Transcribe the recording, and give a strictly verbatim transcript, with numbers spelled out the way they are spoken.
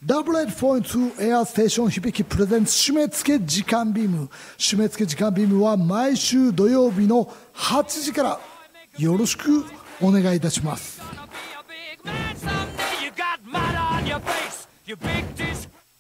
ダブルエイトフォーツーエアステーション響きプレゼンツ締め付け時間ビーム。締め付け時間ビームは毎週土曜日のはちじからよろしくお願いいたします。 Someday you got mud on your face, you big dis-